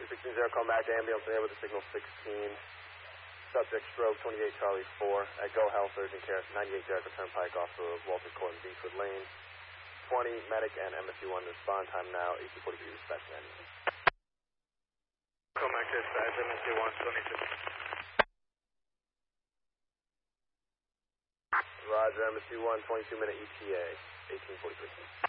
216-0, call back to ambulance there with the signal 16. Subject stroke, 28 Charlie 4 at Go Health Urgent Care, 98 Jericho Turnpike off of Walter Court and Beechwood Lane. 20, medic and MSU1 respond time now, 1843 dispatch ambulance. Call back to dispatch, MSU1, 22. Roger, MSU1, 22-minute ETA, 1843.